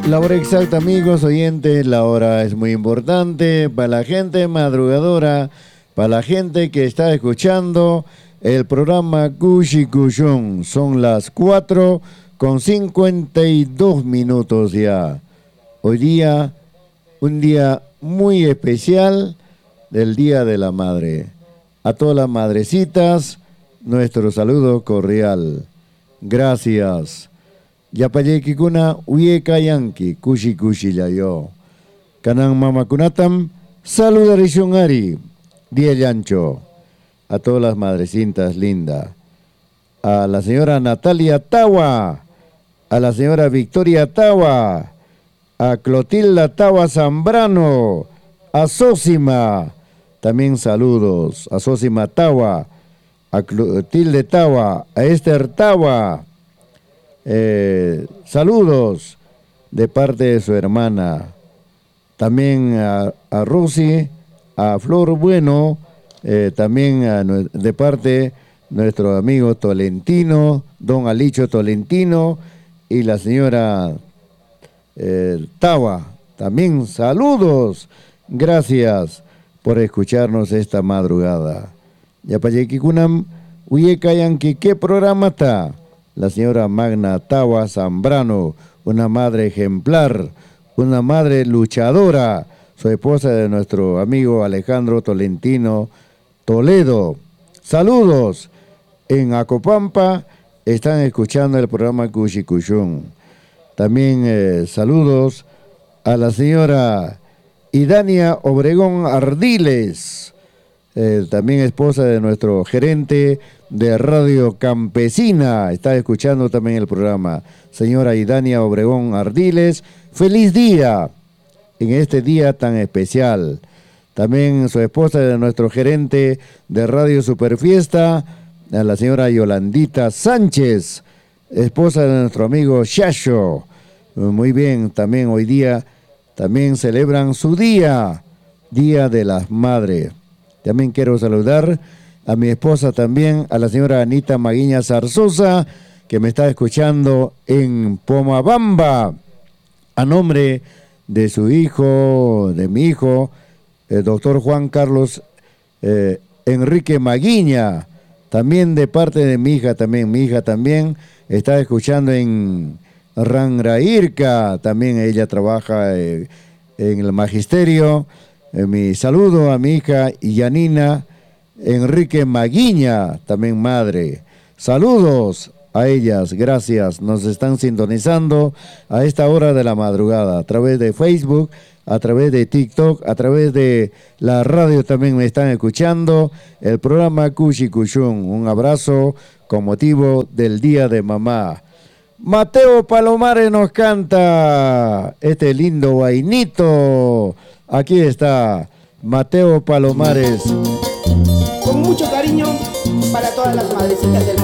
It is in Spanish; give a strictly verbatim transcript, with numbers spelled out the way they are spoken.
La hora exacta, amigos oyentes, la hora es muy importante para la gente madrugadora, para la gente que está escuchando el programa Cushi Cushón. Son las cuatro con cincuenta y dos minutos ya. Hoy día, un día muy especial del Día de la Madre. A todas las madrecitas, nuestro saludo cordial. Gracias. Yapayekikuna uyeka yanki kushi kushi layo. Kanang mamakunatam saludarishun ari. Día llancho. A todas las madrecitas lindas. A la señora Natalia Tawa. A la señora Victoria Tawa. A Clotilda Tawa Zambrano. A Sósima. También saludos. A Sósima Tawa. A Clotilde Tawa. A Esther Tawa. Eh, saludos de parte de su hermana, también a, a Rosy, a Flor Bueno, eh, también a, de parte de nuestro amigo Tolentino, don Alicho Tolentino y la señora eh, Tawa. También saludos, gracias por escucharnos esta madrugada. Yapayekikunam, Uyekayanki, ¿qué programa está? La señora Magna Tawa Zambrano, una madre ejemplar, una madre luchadora, su esposa de nuestro amigo Alejandro Tolentino Toledo. Saludos. En Acopampa están escuchando el programa Cushi Cushún. También eh, saludos a la señora Idania Obregón Ardiles, eh, también esposa de nuestro gerente de Radio Campesina, está escuchando también el programa. Señora Idania Obregón Ardiles, feliz día en este día tan especial. También su esposa de nuestro gerente de Radio Superfiesta, a la señora Yolandita Sánchez, esposa de nuestro amigo Shasho. Muy bien, también hoy día también celebran su día, Día de las Madres. También quiero saludar a mi esposa también, a la señora Anita Maguiña Zarzosa, que me está escuchando en Pomabamba, a nombre de su hijo, de mi hijo, el doctor Juan Carlos eh, Enrique Maguiña, también de parte de mi hija, también mi hija también está escuchando en Rangrairca, también ella trabaja eh, en el magisterio. Eh, mi saludo a mi hija Yanina Enrique Maguiña, también madre. Saludos a ellas, gracias. Nos están sintonizando a esta hora de la madrugada a través de Facebook, a través de TikTok, a través de la radio también me están escuchando. El programa Cushi Cushún. Un abrazo con motivo del Día de Mamá. Mateo Palomares nos canta este lindo vainito. Aquí está Mateo Palomares. Con mucho cariño para todas las madrecitas del mundo.